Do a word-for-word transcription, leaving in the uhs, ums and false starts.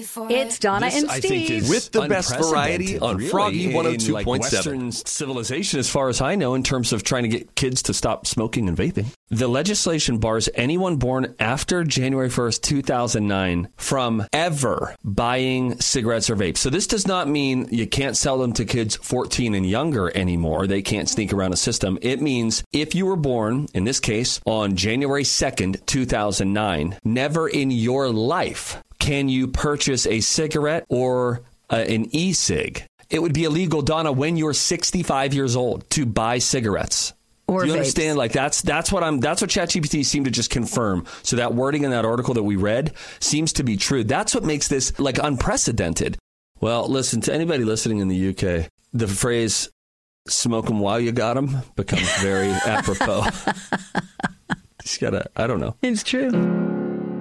It's Donna This, and I think, Steve. is With the best variety unprecedented, on really, Froggy one oh two in, point like, seven. Western civilization, as far as I know, in terms of trying to get kids to stop smoking and vaping. The legislation bars anyone born after January first, two thousand nine from ever buying cigarettes or vapes. So this does not mean you can't sell them to kids fourteen and younger anymore. They can't sneak around a system. It means if you were born, in this case, on January second, two thousand nine, never in your life can you purchase a cigarette or uh, an e-cig. It would be illegal, Donna, when you're sixty-five years old to buy cigarettes. Or Do you vapes. understand? Like that's that's what I'm. That's what ChatGPT seemed to just confirm. So that wording in that article that we read seems to be true. That's what makes this like unprecedented. Well, listen, to anybody listening in the U K, the phrase "smoke 'em while you got 'em" becomes very apropos. Just gotta. I don't know. It's true.